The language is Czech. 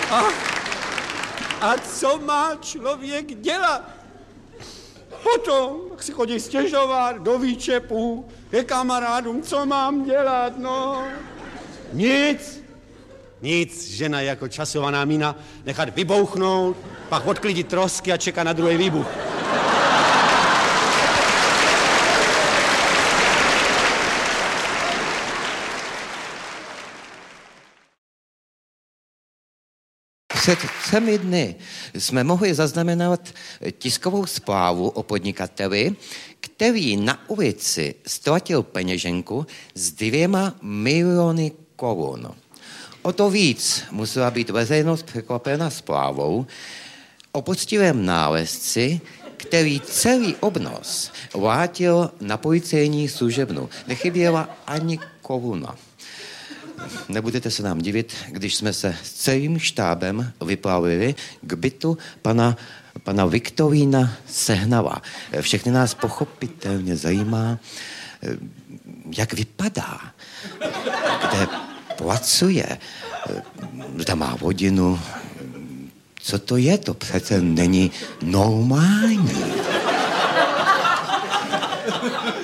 A co má člověk dělat? Potom si chodí stěžovat do výčepu, ke kamarádům, co mám dělat, no. Nic, žena jako časovaná mína, nechat vybouchnout, pak odklidit trosky a čeká na druhý výbuch. Před 3 dny jsme mohli zaznamenat tiskovou zprávu o podnikateli, který na ulici ztratil peněženku s 2 miliony korun. O to víc musela být veřejnost překvapena zprávou o poctivém nálezci, který celý obnos vrátil na policejní služebnu. Nechyběla ani koruna. Nebudete se nám divit, když jsme se s celým štábem vyplavili k bytu pana Viktorína Sehnala. Všechny nás pochopitelně zajímá, jak vypadá, kde pracuje, zda má rodinu. Co to je? To přece není normální.